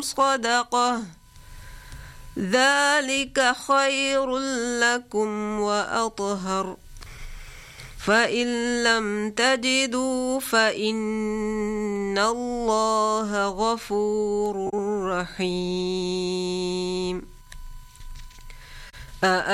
صدقة ذلك خير لكم وأطهر فإن لم تجدوا فإن الله غفور رحيم